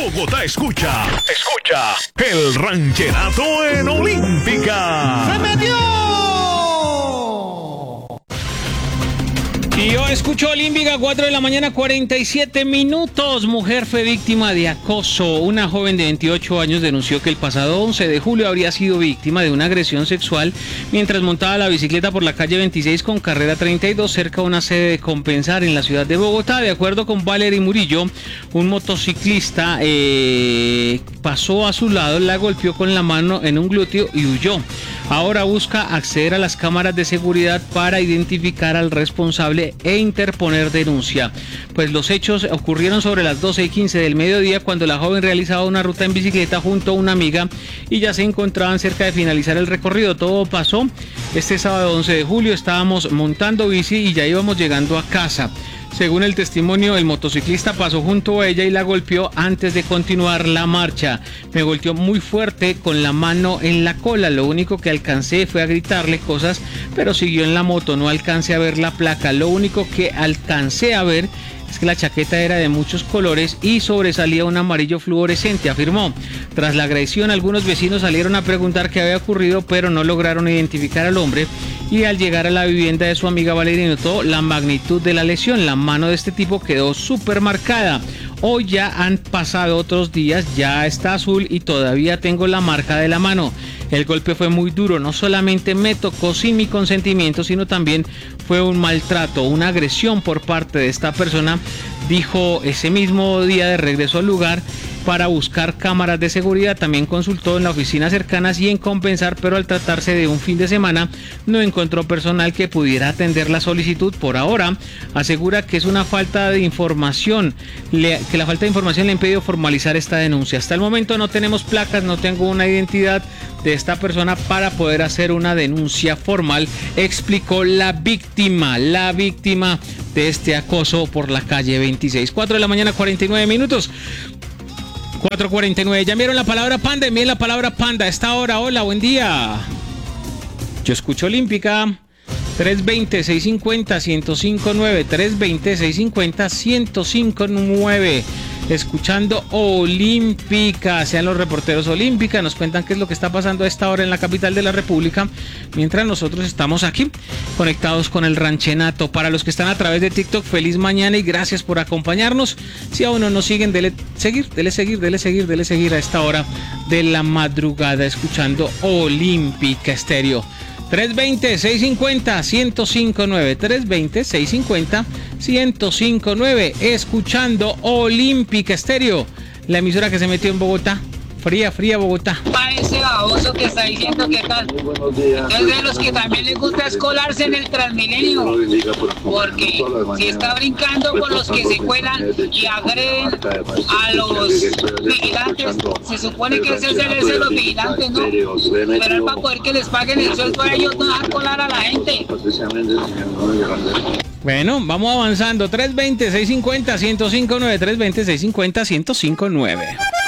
Bogotá escucha el rancherato en Olímpica. ¡Se metió! Y yo escucho Olímpica, 4 de la mañana, 47 minutos. Mujer fue víctima de acoso. Una joven de 28 años denunció que el pasado 11 de julio habría sido víctima de una agresión sexual mientras montaba la bicicleta por la calle 26 con carrera 32 cerca de una sede de Compensar en la ciudad de Bogotá. De acuerdo con Valery Murillo, un motociclista pasó a su lado, la golpeó con la mano en un glúteo y huyó. Ahora busca acceder a las cámaras de seguridad para identificar al responsable e interponer denuncia. Pues los hechos ocurrieron sobre las 12:15 del mediodía cuando la joven realizaba una ruta en bicicleta junto a una amiga y ya se encontraban cerca de finalizar el recorrido. Todo pasó este sábado 11 de julio, estábamos montando bici y ya íbamos llegando a casa. Según el testimonio, el motociclista pasó junto a ella y la golpeó antes de continuar la marcha. Me golpeó muy fuerte con la mano en la cola. Lo único que alcancé fue a gritarle cosas, pero siguió en la moto. No alcancé a ver la placa. Lo único que alcancé a ver es que la chaqueta era de muchos colores y sobresalía un amarillo fluorescente, afirmó. Tras la agresión, algunos vecinos salieron a preguntar qué había ocurrido, pero no lograron identificar al hombre. Y al llegar a la vivienda de su amiga Valeria notó la magnitud de la lesión. La mano de este tipo quedó súper marcada. Hoy ya han pasado otros días, ya está azul y todavía tengo la marca de la mano. El golpe fue muy duro, no solamente me tocó sin mi consentimiento, sino también fue un maltrato, una agresión por parte de esta persona, dijo ese mismo día de regreso al lugar para buscar cámaras de seguridad. También consultó en la oficina cercanas y en Compensar, pero al tratarse de un fin de semana no encontró personal que pudiera atender la solicitud. Por ahora asegura que es una falta de información, que la falta de información le ha impedido formalizar esta denuncia. Hasta el momento no tenemos placas, no tengo una identidad de esta persona para poder hacer una denuncia formal, explicó la víctima de este acoso por la calle 26. 4 de la mañana, 49 minutos. 4:49. Ya enviaron la palabra panda, envíen la palabra panda a esta hora. Hola, buen día. Yo escucho Olímpica. 320-650-1059. 320-650-1059. Escuchando Olímpica. Sean los reporteros Olímpica. Nos cuentan qué es lo que está pasando a esta hora en la capital de la República. Mientras nosotros estamos aquí conectados con el ranchenato. Para los que están a través de TikTok, feliz mañana y gracias por acompañarnos. Si aún no nos siguen, dele seguir a esta hora de la madrugada. Escuchando Olímpica Estéreo. 320-650-1059. 320-650-1059. Escuchando Olímpica Estéreo, la emisora que se metió en Bogotá. Fría Bogotá. A ese baboso que está diciendo que tal. Es de los que también les gusta escolarse en el Transmilenio. Porque si está brincando con los que se cuelan y agreden a los vigilantes, se supone que ese es el de los vigilantes, ¿no? Pero es para poder que les paguen el sueldo a ellos, no a colar a la gente. Bueno, vamos avanzando. 320-650-1059. 320-650-1059.